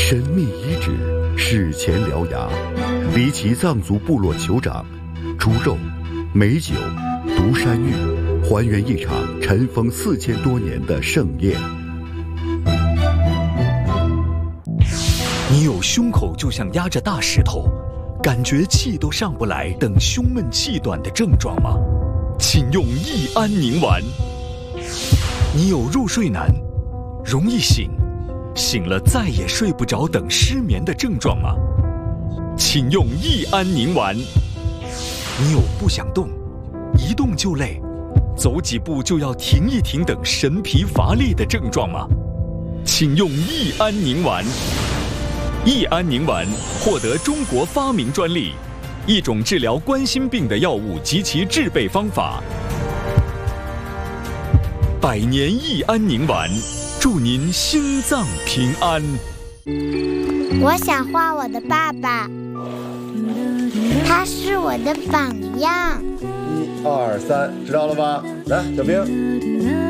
神秘遗址史前獠牙，离奇藏族部落酋长，猪肉、美酒、独山芋，还原一场尘封4000多年的盛宴。 你有胸口就像压着大石头，感觉气都上不来等胸闷气短的症状吗？请用益安宁丸。你有入睡难、容易醒、醒了再也睡不着等失眠的症状吗？请用益安宁丸。你有不想动、一动就累、走几步就要停一停等神疲乏力的症状吗？请用益安宁丸。益安宁丸获得中国发明专利，一种治疗冠心病的药物及其制备方法。100年益安宁丸，祝您心脏平安。 我想画我的爸爸，他是我的榜样。 1、2、3，知道了吧？来，小兵。